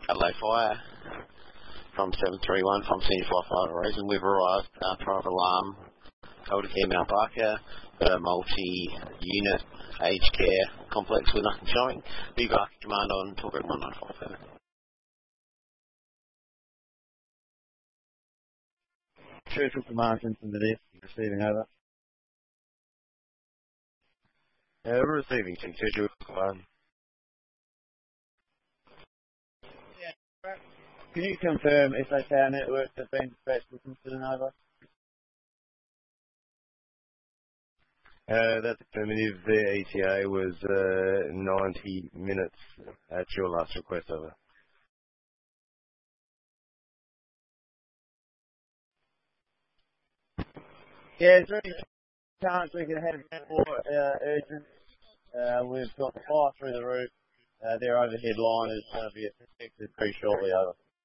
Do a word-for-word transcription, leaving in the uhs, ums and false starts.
Adelaide Fire from seven three one from Senior Firefighter Reason. We've arrived. Uh, private alarm, Elder Care Mount Barker, a multi-unit aged care complex with nothing showing. Big Barker Command on Talkback one nine five. Churchill Command from the desk, receiving over. Uh, we're receiving from Churchill Command. Can you confirm S A Power networks have been dispatched with incident over? Uh, that's affirmative. Their E T A was uh, ninety minutes at your last request, over. Yeah, is there any chance we can have that more uh, urgent? Uh, we've got the fire through the roof. Uh, their overhead line is going to be affected very shortly, over.